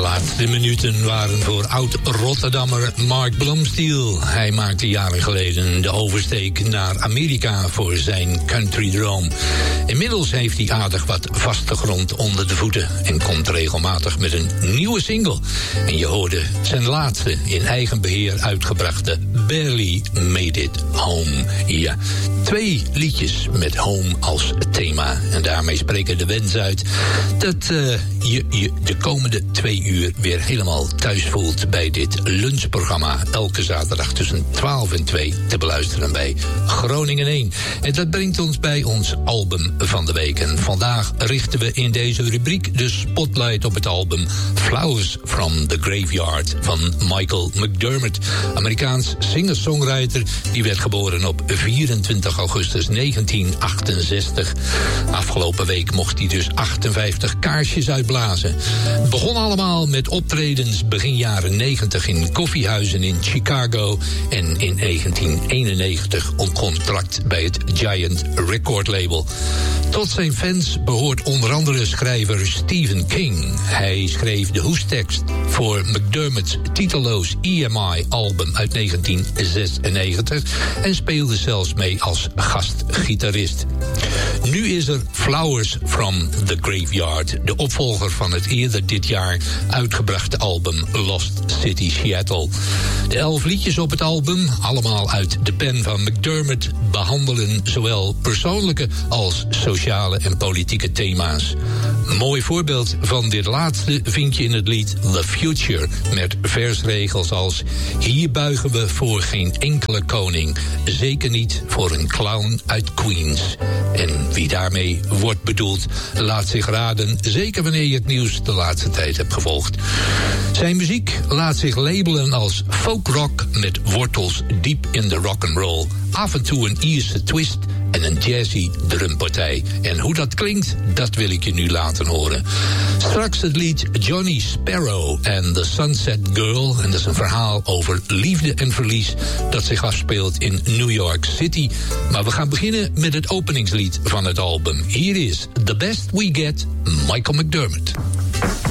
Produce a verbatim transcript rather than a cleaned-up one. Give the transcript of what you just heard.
laatste minuten waren voor oud-Rotterdammer Mark Blomsteel. Hij maakte jaren geleden de oversteek naar Amerika voor zijn country droom. Inmiddels heeft hij aardig wat vaste grond onder de voeten en komt regelmatig met een nieuwe single. En je hoorde zijn laatste in eigen beheer uitgebrachte Barely Made It Home. Ja, twee liedjes met home als thema. En daarmee spreken de wens uit dat uh, je je de komende twee uur weer helemaal thuis voelt bij dit lunchprogramma. Elke zaterdag tussen twaalf en twee te beluisteren bij Groningen één. En dat brengt ons bij ons album van de week. En vandaag richten we in deze rubriek de spotlight op het album Flowers from the Graveyard van Michael McDermott. Amerikaans singer-songwriter, die werd geboren op vierentwintig augustus negentien achtenzestig. Afgelopen week mocht hij dus achtenvijftig kaarsjes uitblazen. Het begon allemaal met optredens begin jaren negentig in koffiehuizen in Chicago en in negentien eenennegentig een contract bij het Giant Record label. Tot zijn fans behoort onder andere schrijver Stephen King. Hij schreef de hoestekst voor McDermott's titeloos E M I-album uit negentien zesennegentig en speelde zelfs mee als gastgitarist. Nu is er Flowers from the Graveyard, de opvolger van het eerder dit jaar uitgebrachte album Lost City Seattle. De elf liedjes op het album, allemaal uit de pen van McDermott, behandelen zowel persoonlijke als sociale en politieke thema's. Een mooi voorbeeld van dit laatste vind je in het lied The Future, met versregels als: hier buigen we voor geen enkele koning, zeker niet voor een clown uit Queens. En wie daarmee wordt bedoeld, laat zich raden, zeker wanneer je het nieuws de laatste tijd hebt gevolgd. Zijn muziek laat zich labelen als folkrock met wortels diep in de rock'n'roll. Af en toe een Ierse twist en een jazzy drumpartij. En hoe dat klinkt, dat wil ik je nu laten horen. Straks het lied Johnny Sparrow and the Sunset Girl. En dat is een verhaal over liefde en verlies dat zich afspeelt in New York City. Maar we gaan beginnen met het openingslied van het album. Hier is The Best We Get, Michael McDermott.